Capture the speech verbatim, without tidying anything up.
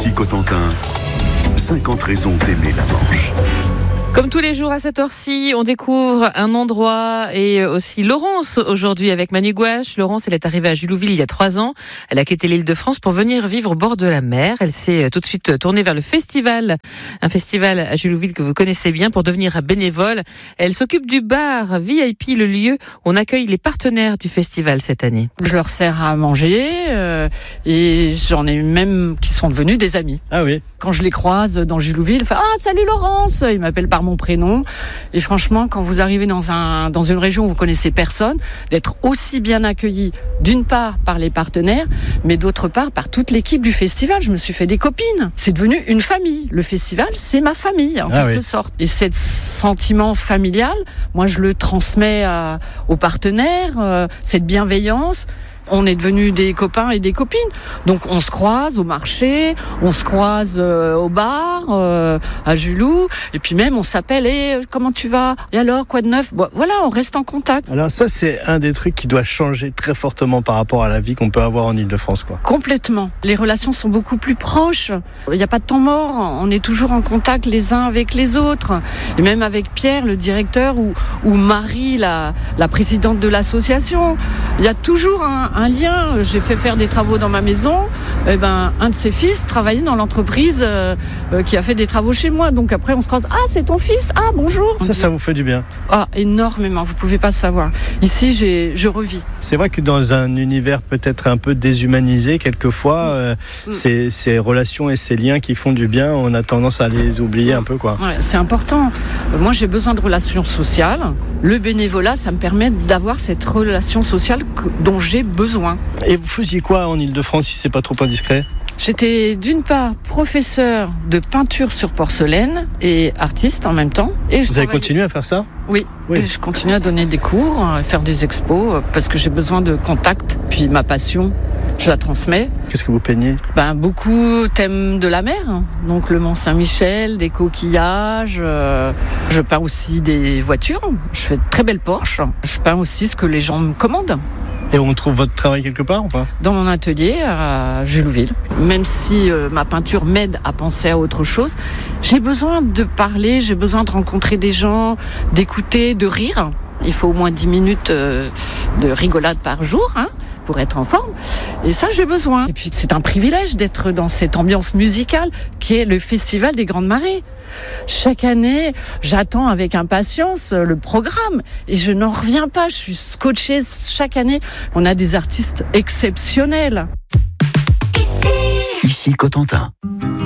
Ici Cotentin, cinquante raisons d'aimer la Manche. Comme tous les jours à cette heure-ci, on découvre un endroit et aussi Laurence aujourd'hui avec Manu Gouache. Laurence, elle est arrivée à Julouville il y a trois ans. Elle a quitté l'Île-de-France pour venir vivre au bord de la mer. Elle s'est tout de suite tournée vers le festival, un festival à Julouville que vous connaissez bien, pour devenir bénévole. Elle s'occupe du bar V I P, le lieu où on accueille les partenaires du festival cette année. Je leur sers à manger euh, et j'en ai même qui sont devenus des amis. Ah oui. Quand je les croise dans Julouville, ils font « Ah, salut Laurence !» Ils m'appellent par mon prénom. Et franchement, quand vous arrivez dans, un, dans une région où vous connaissez personne, d'être aussi bien accueilli, d'une part par les partenaires, mais d'autre part par toute l'équipe du festival. Je me suis fait des copines. C'est devenu une famille. Le festival, c'est ma famille, en ah quelque oui. sorte. Et ce sentiment familial, moi, je le transmets à, aux partenaires, euh, cette bienveillance. On est devenus des copains et des copines. Donc on se croise au marché, on se croise euh, au bar, euh, à Julou, et puis même on s'appelle, et hey, comment tu vas ? Et alors, quoi de neuf ? Bon, voilà, on reste en contact. Alors ça, c'est un des trucs qui doit changer très fortement par rapport à la vie qu'on peut avoir en Île-de-France, quoi. Complètement. Les relations sont beaucoup plus proches. Il n'y a pas de temps mort. On est toujours en contact les uns avec les autres. Et même avec Pierre, le directeur, ou, ou Marie, la, la présidente de l'association. Il y a toujours un, un lien. J'ai fait faire des travaux dans ma maison. Eh ben, un de ses fils travaillait dans l'entreprise euh, euh, qui a fait des travaux chez moi. Donc après, on se croise. Ah, c'est ton fils ? Ah, bonjour. Ça, ça vous fait du bien ? Ah, énormément. Vous pouvez pas savoir. Ici, j'ai, je revis. C'est vrai que dans un univers peut-être un peu déshumanisé, quelquefois, euh, mmh. ces, ces relations et ces liens qui font du bien, on a tendance à les oublier un peu, quoi. Ouais, c'est important. Moi, j'ai besoin de relations sociales. Le bénévolat, ça me permet d'avoir cette relation sociale que, dont j'ai besoin. Et vous faisiez quoi en Île-de-France, si c'est pas trop indiscret ? J'étais d'une part professeur de peinture sur porcelaine et artiste en même temps. Et je vous travaille... avez continué à faire ça ? Oui, oui. Et je continue à donner des cours, à faire des expos, parce que j'ai besoin de contact. Puis ma passion, je la transmets. Qu'est-ce que vous peignez ? Ben, beaucoup thèmes de la mer, donc le Mont Saint-Michel, des coquillages. Euh, je peins aussi des voitures, je fais de très belles Porsche. Je peins aussi ce que les gens me commandent. Et on trouve votre travail quelque part ou pas ? Dans mon atelier à Julouville. Même si euh, ma peinture m'aide à penser à autre chose, j'ai besoin de parler, j'ai besoin de rencontrer des gens, d'écouter, de rire. Il faut au moins dix minutes euh, de rigolade par jour, hein, pour être en forme. Et ça, j'ai besoin. Et puis, c'est un privilège d'être dans cette ambiance musicale qui est le Festival des Grandes Marées. Chaque année, j'attends avec impatience le programme et je n'en reviens pas. Je suis scotchée chaque année. On a des artistes exceptionnels. Ici Cotentin.